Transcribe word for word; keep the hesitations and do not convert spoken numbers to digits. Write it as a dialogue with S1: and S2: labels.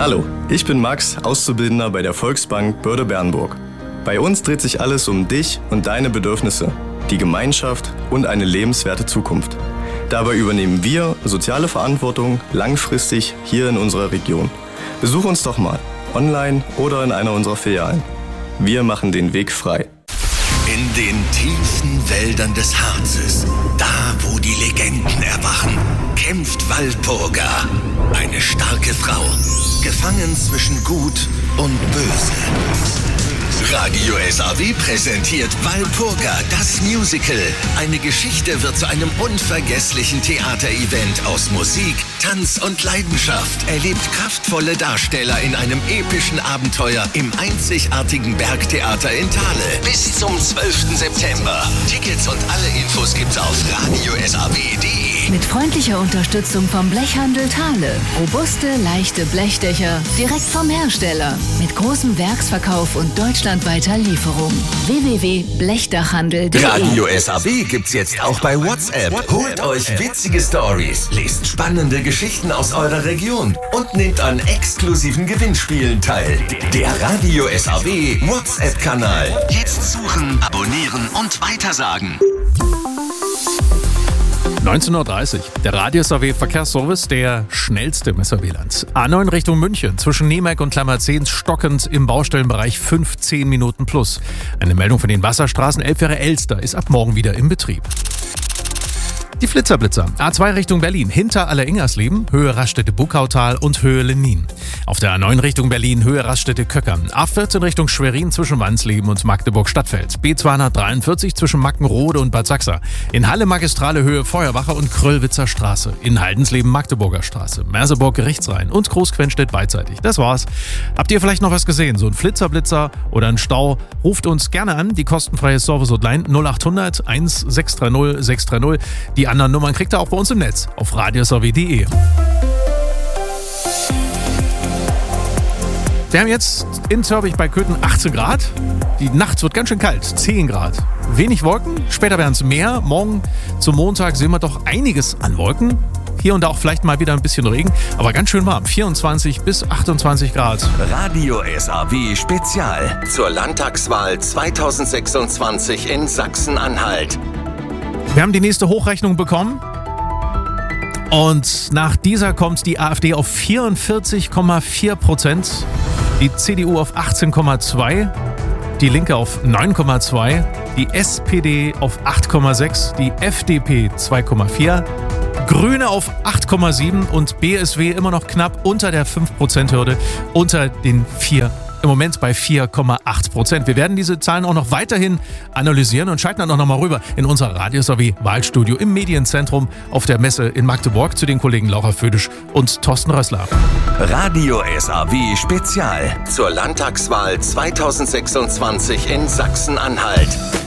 S1: Hallo, ich bin Max, Auszubildender bei der Volksbank Börde-Bernburg. Bei uns dreht sich alles um dich und deine Bedürfnisse, die Gemeinschaft und eine lebenswerte Zukunft. Dabei übernehmen wir soziale Verantwortung langfristig hier in unserer Region. Besuch uns doch mal, online oder in einer unserer Filialen. Wir machen den Weg frei.
S2: In den tiefen Wäldern des Harzes, da wo die Legenden erwachen, kämpft Walpurga, eine starke Frau, gefangen zwischen Gut und Böse. Radio S A W präsentiert Walpurga, das Musical. Eine Geschichte wird zu einem unvergesslichen Theaterevent aus Musik, Tanz und Leidenschaft. Erlebt kraftvolle Darsteller in einem epischen Abenteuer im einzigartigen Bergtheater in Thale. Bis zum zwölften September. Tickets und alle Infos gibt's auf radio s a w punkt d e.
S3: Mit freundlicher Unterstützung vom Blechhandel Thale. Robuste, leichte Blechdächer direkt vom Hersteller. Mit großem Werksverkauf und deutschlandweiter Lieferung. w w w punkt blechdachhandel punkt d e.
S2: Radio S A W gibt's jetzt auch bei WhatsApp. Holt euch witzige Stories, lest spannende Geschichten aus eurer Region und nehmt an exklusiven Gewinnspielen teil. Der Radio S A W WhatsApp-Kanal. Jetzt suchen, abonnieren und weitersagen.
S4: neunzehn Uhr dreißig. Der Radio S A W Verkehrsservice, der schnellste im S A W-Land. A neun Richtung München, zwischen Nemeck und Klammerzehn stockend im Baustellenbereich fünfzehn Minuten plus. Eine Meldung von den Wasserstraßen. Elbfähre Elster ist ab morgen wieder im Betrieb. Die Flitzerblitzer. A zwei Richtung Berlin, hinter Aller-Ingersleben, Höhe Raststätte-Buckautal und Höhe Lenin. Auf der A neun Richtung Berlin, Höhe Raststätte-Köckern. A vierzehn Richtung Schwerin zwischen Wansleben und Magdeburg-Stadtfeld. B zweihundertdreiundvierzig zwischen Mackenrode und Bad Sachsa. In Halle Magistrale Höhe Feuerwache und Kröllwitzer Straße. In Haldensleben Magdeburger Straße. Merseburg Gerichtsrhein und Großquenstedt beidseitig. Das war's. Habt ihr vielleicht noch was gesehen? So ein Flitzerblitzer oder ein Stau? Ruft uns gerne an. Die kostenfreie Service-Hotline null acht hundert eins sechs drei null sechs drei null. Die anderen Nummern kriegt ihr auch bei uns im Netz auf radio s a w punkt d e. Wir haben jetzt in Zörbich bei Köthen achtzehn Grad. Die Nacht wird ganz schön kalt, zehn Grad. Wenig Wolken, später werden es mehr. Morgen zum Montag sehen wir doch einiges an Wolken. Hier und da auch vielleicht mal wieder ein bisschen Regen, aber ganz schön warm. vierundzwanzig bis achtundzwanzig Grad.
S2: Radio S A W Spezial zur Landtagswahl zweitausendsechsundzwanzig in Sachsen-Anhalt.
S4: Wir haben die nächste Hochrechnung bekommen und nach dieser kommt die AfD auf vierundvierzig Komma vier Prozent, die C D U auf achtzehn Komma zwei, die Linke auf neun Komma zwei, die S P D auf acht Komma sechs, die F D P zwei Komma vier, Grüne auf acht Komma sieben und B S W immer noch knapp unter der fünf Prozent Hürde, unter den vier Prozent. Im Moment bei vier Komma acht Prozent. Wir werden diese Zahlen auch noch weiterhin analysieren und schalten dann auch noch mal rüber in unser Radio S A W Wahlstudio im Medienzentrum auf der Messe in Magdeburg zu den Kollegen Laura Födisch und Thorsten Rössler.
S2: Radio S A W Spezial zur Landtagswahl zweitausendsechsundzwanzig in Sachsen-Anhalt.